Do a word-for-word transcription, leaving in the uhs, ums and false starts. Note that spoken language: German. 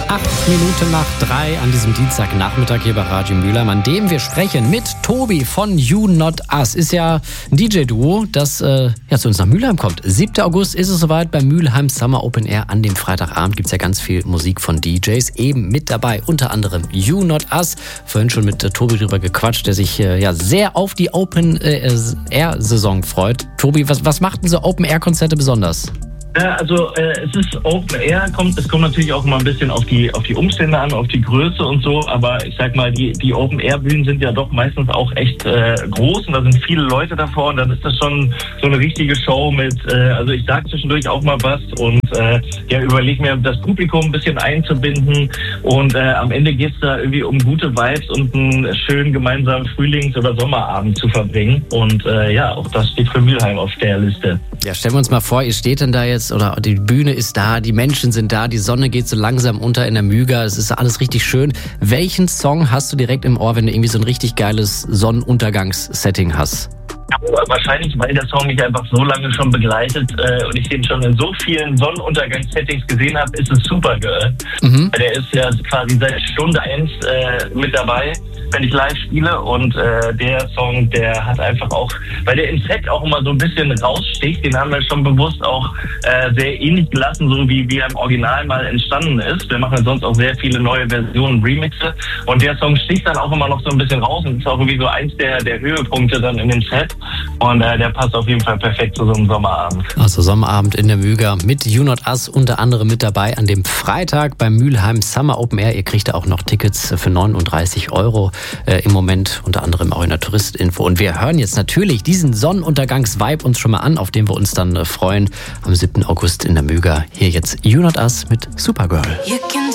Acht Minuten nach drei an diesem Dienstagnachmittag hier bei Radio Mülheim, an dem wir sprechen mit Tobi von You Not Us. Ist ja ein D J-Duo, das äh, ja, zu uns nach Mülheim kommt. siebter August ist es soweit beim Mülheim Summer Open Air. An dem Freitagabend gibt es ja ganz viel Musik von D Js. Eben mit dabei unter anderem You Not Us. Vorhin schon mit äh, Tobi drüber gequatscht, der sich äh, ja sehr auf die Open Air Saison freut. Tobi, was, was macht denn so Open Air Konzerte besonders? Ja, also äh, es ist Open Air, kommt, es kommt natürlich auch mal ein bisschen auf die auf die Umstände an, auf die Größe und so, aber ich sag mal, die die Open Air Bühnen sind ja doch meistens auch echt äh, groß und da sind viele Leute davor und dann ist das schon so eine richtige Show mit, äh, also ich sag zwischendurch auch mal was und äh, ja, überleg mir das Publikum ein bisschen einzubinden und äh, am Ende geht's da irgendwie um gute Vibes und einen schönen gemeinsamen Frühlings- oder Sommerabend zu verbringen und äh, ja, auch das steht für Mülheim auf der Liste. Ja, stellen wir uns mal vor, ihr steht denn da jetzt, oder die Bühne ist da, die Menschen sind da, die Sonne geht so langsam unter in der Müga, es ist alles richtig schön. Welchen Song hast du direkt im Ohr, wenn du irgendwie so ein richtig geiles Sonnenuntergangssetting hast? Ja, wahrscheinlich, weil der Song mich einfach so lange schon begleitet äh, und ich den schon in so vielen Sonnenuntergangssettings gesehen habe, ist es Supergirl. Mhm. Der ist ja quasi seit Stunde eins äh, mit dabei, wenn ich live spiele und äh, der Song, der hat einfach auch, weil der im Set auch immer so ein bisschen raussticht, den haben wir schon bewusst auch äh, sehr ähnlich gelassen, so wie wie er im Original mal entstanden ist. Wir machen sonst auch sehr viele neue Versionen, Remixe und der Song sticht dann auch immer noch so ein bisschen raus und ist auch irgendwie so eins der, der Höhepunkte dann in dem Set. Und äh, der passt auf jeden Fall perfekt zu so einem Sommerabend. Also Sommerabend in der Müga mit You Not Us unter anderem mit dabei an dem Freitag beim Mülheim Summer Open Air. Ihr kriegt da auch noch Tickets für neununddreißig Euro äh, im Moment, unter anderem auch in der Touristinfo. Und wir hören jetzt natürlich diesen Sonnenuntergangs-Vibe uns schon mal an, auf den wir uns dann äh, freuen am siebten August in der Müga. Hier jetzt You Not Us mit Supergirl.